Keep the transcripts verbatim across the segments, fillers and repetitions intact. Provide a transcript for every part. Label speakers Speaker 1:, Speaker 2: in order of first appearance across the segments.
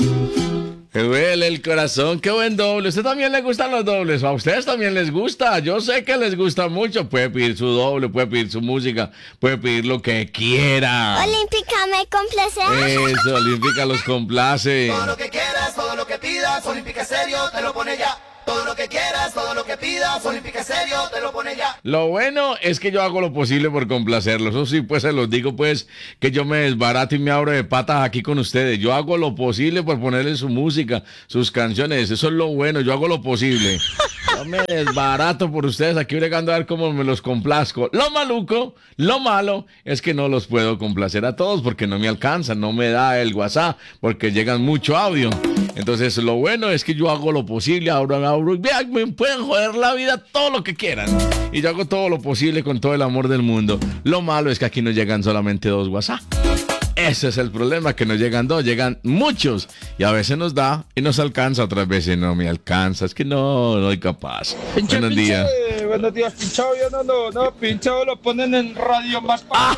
Speaker 1: Me duele el corazón, qué buen doble. ¿A usted también le gustan los dobles? ¿A ustedes también les gusta? Yo sé que les gusta mucho. Puede pedir su doble, puede pedir su música, puede pedir lo que quiera.
Speaker 2: Olímpica me complace.
Speaker 1: Eso, Olímpica los complace.
Speaker 3: Todo lo que quieras, todo lo que pidas, Olímpica Estéreo te lo pone ya. Todo lo que quieras, todo lo que pidas, Olímpica Estéreo te lo pone ya.
Speaker 1: Lo bueno es que yo hago lo posible por complacerlos. Eso sí, pues se los digo, pues, que yo me desbarato y me abro de patas aquí con ustedes. Yo hago lo posible por ponerles su música, sus canciones. Eso es lo bueno, yo hago lo posible. Yo me desbarato por ustedes aquí bregando a ver cómo me los complazco. Lo maluco, lo malo, es que no los puedo complacer a todos porque no me alcanza, no me da el WhatsApp, porque llegan mucho audio. Entonces, lo bueno es que yo hago lo posible, abro, abro, vean, me pueden joder la vida todo lo que quieran. Y yo hago todo lo posible con todo el amor del mundo. Lo malo es que aquí nos llegan solamente dos WhatsApp. Ese es el problema, que nos llegan dos, llegan muchos. Y a veces nos da y nos alcanza, otras veces no me alcanza. Es que no, no soy capaz.
Speaker 4: Pinche,
Speaker 1: Buenos
Speaker 4: pinche,
Speaker 1: días.
Speaker 4: Buenos días, pinchado. Ya no, no, no, pinchado lo ponen en radio más para.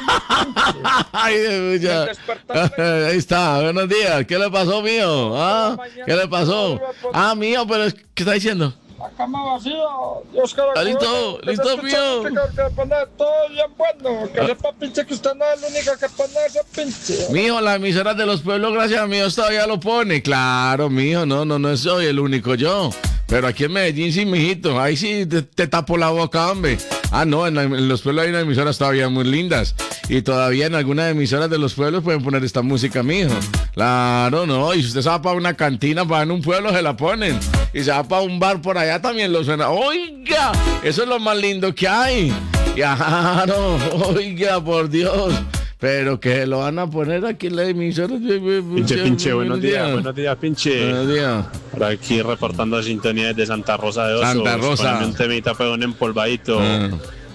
Speaker 1: Ay, ya. Ahí está, buenos días. ¿Qué le pasó, mío? ¿Ah? ¿Qué le pasó? Ah, mío, pero es- ¿qué está diciendo?
Speaker 4: La cama vacía. Dios quiera.
Speaker 1: Ah, listo,
Speaker 4: que
Speaker 1: listo,
Speaker 4: se
Speaker 1: mío.
Speaker 4: escuche música, que pone todo bien bueno. Que sepa, pinche, que usted no es el único que pone ese pinche.
Speaker 1: Mijo, la emisora de los pueblos, gracias a Dios, todavía lo pone. Claro, mijo, no, no, no soy el único yo. Pero aquí en Medellín sí, mijito. Ahí sí te, te tapo la boca, hombre. Ah, no, en, la- en los pueblos hay unas emisoras todavía muy lindas. Y todavía en algunas emisoras de los pueblos pueden poner esta música, mijo. Claro, no. Y si usted se va para una cantina, para en un pueblo, se la ponen. Y se va para un bar por allá, también lo suena. Oiga, eso es lo más lindo que hay. Claro, oiga, por Dios. Pero que lo van a poner aquí en la emisora.
Speaker 5: Pinche, pinche, buenos días, buenos días, pinche.
Speaker 1: Buenos días.
Speaker 5: Por aquí reportando sintonía desde Santa Rosa de Osos.
Speaker 1: Santa Rosa.
Speaker 5: Poneme un temita, pero un empolvadito.
Speaker 1: Ah,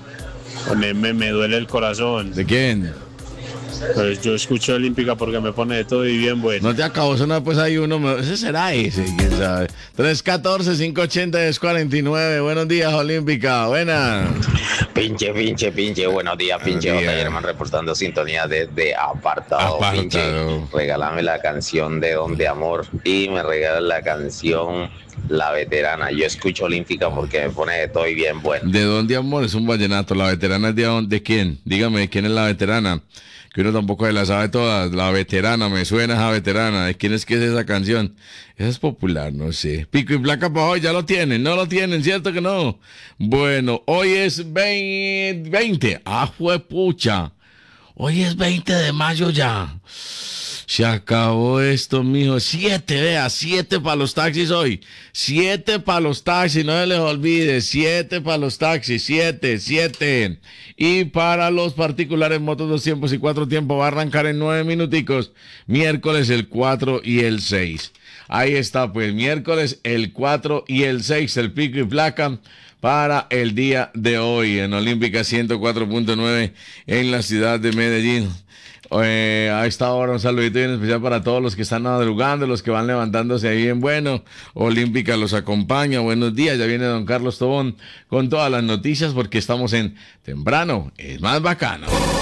Speaker 5: Poneme, me duele el corazón.
Speaker 1: ¿de quién?
Speaker 5: Pues yo escucho Olímpica porque me pone de todo y bien bueno.
Speaker 1: No te acabó sonar, pues hay uno. me- Ese será ese, quién sabe. tres uno cuatro, cinco ocho cero, diez cuarenta y nueve. Buenos días, Olímpica. Buena.
Speaker 6: Pinche, pinche, pinche, buenos días, pinche.
Speaker 1: Buenos días.
Speaker 6: Otra Germán reportando sintonía desde apartado,
Speaker 1: Apartado.
Speaker 6: pinche. Regálame la canción de Don de Amor y me regalas la canción La Veterana. Yo escucho Olímpica porque me pone de todo y bien bueno.
Speaker 1: ¿De dónde, amor? Es un vallenato. ¿La veterana es de, dónde? ¿De quién? Dígame, ¿quién es la veterana? Que uno tampoco se la sabe todas. La veterana, me suena esa veterana. ¿De quién es que es esa canción? Esa es popular, no sé. Pico y placa para hoy, ya lo tienen. No lo tienen, ¿cierto que no? Bueno, hoy es veinte. Ah, fue pucha. Hoy es veinte de mayo ya. Se acabó esto, mijo. Siete, vea, siete para los taxis hoy. Siete para los taxis, no se les olvide. Siete para los taxis, siete, siete. Y para los particulares, motos dos tiempos y cuatro tiempos, va a arrancar en nueve minuticos. Miércoles el cuatro y el seis. Ahí está, pues, miércoles el cuatro y el seis, el pico y placa para el día de hoy en Olímpica ciento cuatro punto nueve en la ciudad de Medellín. Eh, a esta hora un saludito bien especial para todos los que están madrugando, los que van levantándose ahí en bueno. Olímpica los acompaña. Buenos días, ya viene don Carlos Tobón con todas las noticias porque estamos en Temprano es más bacano.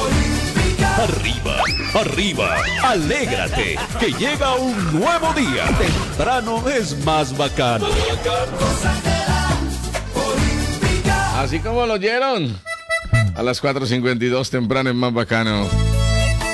Speaker 7: Arriba, arriba, alégrate, que llega un nuevo día. Temprano es más bacano.
Speaker 1: Así como lo oyeron, a las cuatro cincuenta y dos temprano es más bacano.